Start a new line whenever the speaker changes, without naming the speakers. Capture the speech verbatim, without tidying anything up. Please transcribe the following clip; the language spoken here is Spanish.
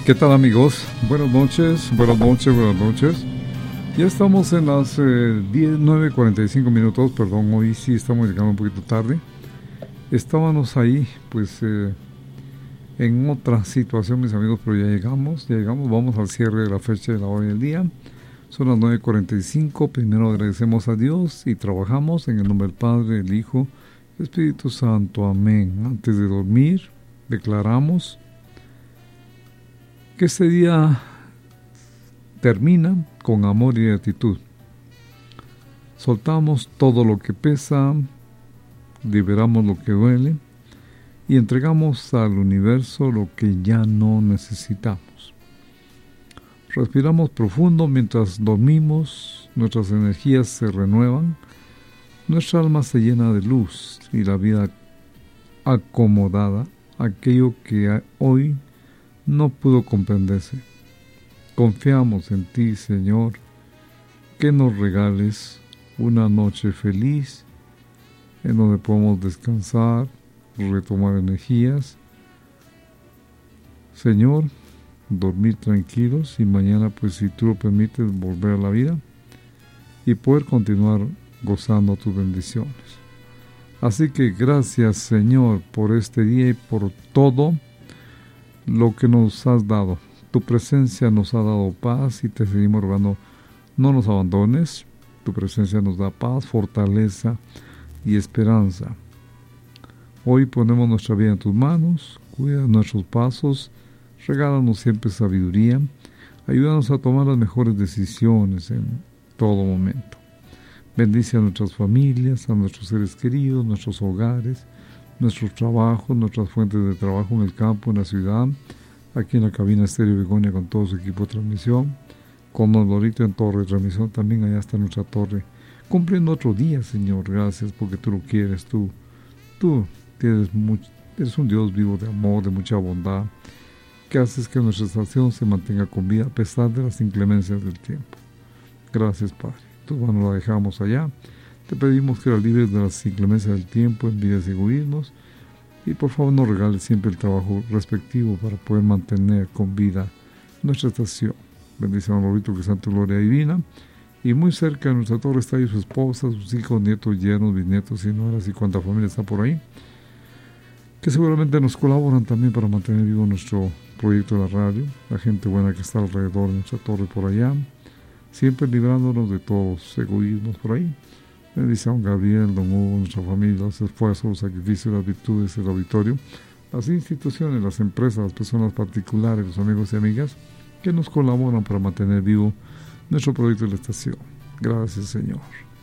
¿Qué tal, amigos? Buenas noches, buenas noches, buenas noches. Ya estamos en las eh, diez, nueve cuarenta y cinco minutos, perdón, hoy sí estamos llegando un poquito tarde. Estábamos ahí, pues, eh, en otra situación, mis amigos, pero ya llegamos, ya llegamos, vamos al cierre de la fecha de la hora y del día. Son las nueve cuarenta y cinco, primero agradecemos a Dios y trabajamos en el nombre del Padre, del Hijo, Espíritu Santo, amén. Antes de dormir, declaramos que este día termina con amor y gratitud. Soltamos todo lo que pesa, liberamos lo que duele y entregamos al universo lo que ya no necesitamos. Respiramos profundo mientras dormimos, nuestras energías se renuevan, nuestra alma se llena de luz y la vida acomodada, aquello que hoy no pudo comprenderse. Confiamos en ti, Señor, que nos regales una noche feliz en donde podamos descansar, retomar energías. Señor, dormir tranquilos y mañana, pues si tú lo permites, volver a la vida y poder continuar gozando tus bendiciones. Así que gracias, Señor, por este día y por todo lo que nos has dado. Tu presencia nos ha dado paz y te seguimos rogando, no nos abandones. Tu presencia nos da paz, fortaleza y esperanza. Hoy ponemos nuestra vida en tus manos, cuida nuestros pasos, regálanos siempre sabiduría, ayúdanos a tomar las mejores decisiones en todo momento. Bendice a nuestras familias, a nuestros seres queridos, nuestros hogares, nuestros trabajos, nuestras fuentes de trabajo en el campo, en la ciudad, aquí en la cabina Estéreo Begonia con todo su equipo de transmisión, con Don Lorito en torre de transmisión, también allá está nuestra torre, cumpliendo otro día, Señor. Gracias porque tú lo quieres, tú, tú tienes mucho, eres un Dios vivo de amor, de mucha bondad, que haces que nuestra estación se mantenga con vida a pesar de las inclemencias del tiempo. Gracias, Padre. Tus manos la dejamos allá. Te pedimos que la libres de las inclemencias del tiempo, envidias y egoísmos, y por favor nos regales siempre el trabajo respectivo para poder mantener con vida nuestra estación. Bendice a Don Lorito, que está en tu gloria divina, y muy cerca de nuestra torre está ahí su esposa, sus hijos, nietos, yernos, bisnietos y nueras y cuánta familia está por ahí, que seguramente nos colaboran también para mantener vivo nuestro proyecto de la radio, la gente buena que está alrededor de nuestra torre por allá, siempre librándonos de todos los egoísmos por ahí. Bendice a Don Gabriel, Don Hugo, nuestra familia, los esfuerzos, los sacrificios, las virtudes, el auditorio, las instituciones, las empresas, las personas particulares, los amigos y amigas que nos colaboran para mantener vivo nuestro proyecto de la estación. Gracias, Señor.